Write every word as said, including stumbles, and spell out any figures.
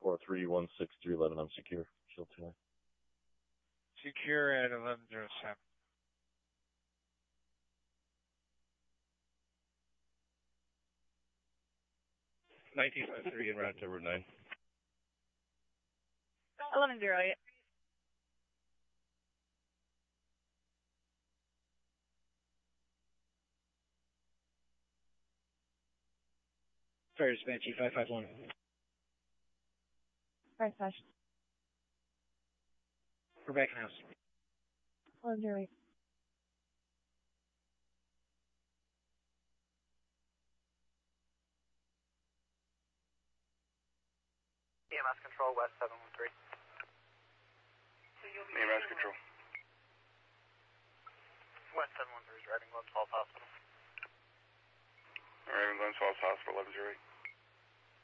four three one six three eleven. I'm secure. Shield two nine. Secure at eleven oh seven. nineteen five three en route to Route nine. eleven oh eight. Fire Dispatch five five one. Fire Dispatch. We're back in house. eleven oh eight. E M S control, West seven one three. E M S control. West seven one three is driving Glens Falls Hospital. Driving Glens Falls Hospital, eleven oh eight.